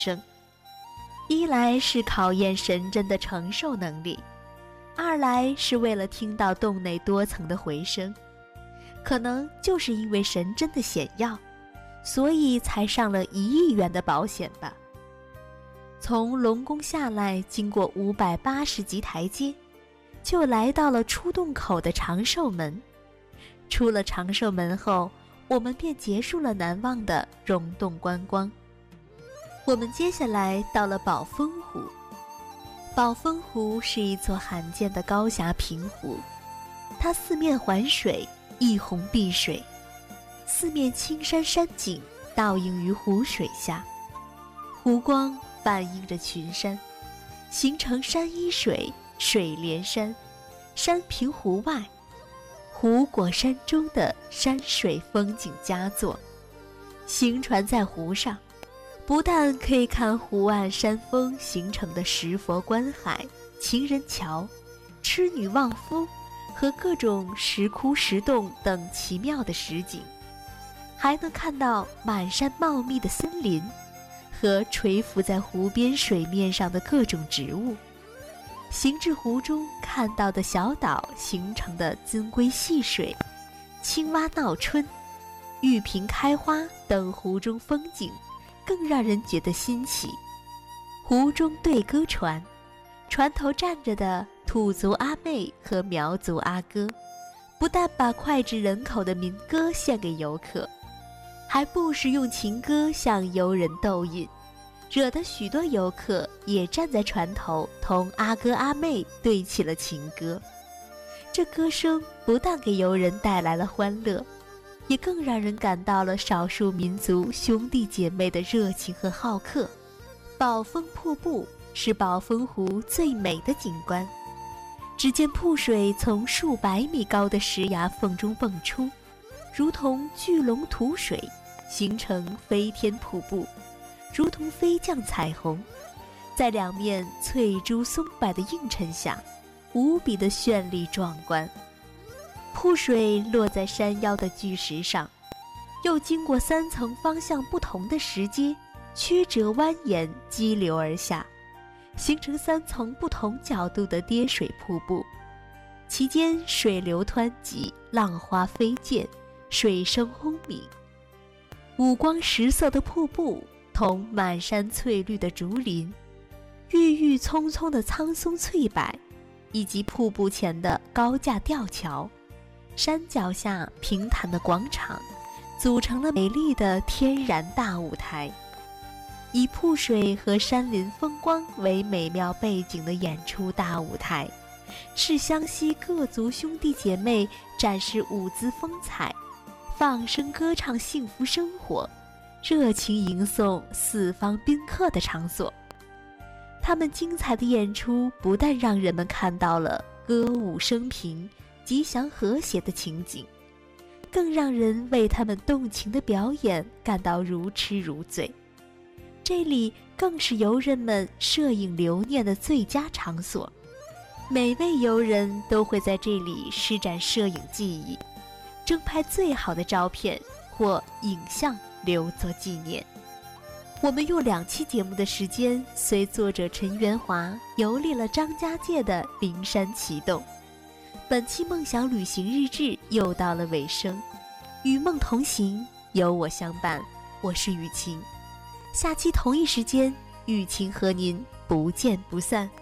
声。一来是考验神针的承受能力，二来是为了听到洞内多层的回声。可能就是因为神针的险要，所以才上了1亿元的保险吧。从龙宫下来，经过580级台阶，就来到了出洞口的长寿门。出了长寿门后，我们便结束了难忘的溶洞观光。我们接下来到了宝峰湖。宝峰湖是一座罕见的高峡平湖，它四面环水，一泓碧水，四面青山山景倒映于湖水下，湖光反映着群山，形成山依水，水连山，山平湖外，湖裹山中的山水风景佳作。行船在湖上，不但可以看湖岸山峰形成的石佛观海、情人桥、痴女望夫和各种石窟石洞等奇妙的实景，还能看到满山茂密的森林和垂浮在湖边水面上的各种植物。行至湖中看到的小岛形成的金龟戏水、青蛙闹春、玉萍开花等湖中风景更让人觉得新奇。湖中对歌船，船头站着的土族阿妹和苗族阿哥，不但把脍炙人口的民歌献给游客，还不时用情歌向游人逗引，惹得许多游客也站在船头同阿哥阿妹对起了情歌。这歌声不但给游人带来了欢乐，也更让人感到了少数民族兄弟姐妹的热情和好客。宝峰瀑布是宝峰湖最美的景观，只见瀑水从数百米高的石崖缝中蹦出，如同巨龙吐水，形成飞天瀑布，如同飞降彩虹，在两面翠珠松柏的映衬下，无比的绚丽壮观。瀑水落在山腰的巨石上，又经过3层方向不同的石阶，曲折蜿蜒激流而下，形成3层不同角度的跌水瀑布，其间水流湍急，浪花飞溅，水声轰鸣。五光十色的瀑布同满山翠绿的竹林，郁郁葱葱的苍松翠柏，以及瀑布前的高架吊桥，山脚下平坦的广场，组成了美丽的天然大舞台。以瀑水和山林风光为美妙背景的演出大舞台，是湘西各族兄弟姐妹展示舞姿风采，放声歌唱幸福生活，热情迎送四方宾客的场所。他们精彩的演出不但让人们看到了歌舞升平、吉祥和谐的情景，更让人为他们动情的表演感到如痴如醉。这里更是游人们摄影留念的最佳场所，每位游人都会在这里施展摄影技艺，争拍最好的照片或影像留作纪念。我们用2期节目的时间，随作者陈元华游历了张家界的灵山奇洞。本期梦想旅行日志又到了尾声，与梦同行，有我相伴，我是雨晴。下期同一时间，雨晴和您不见不散。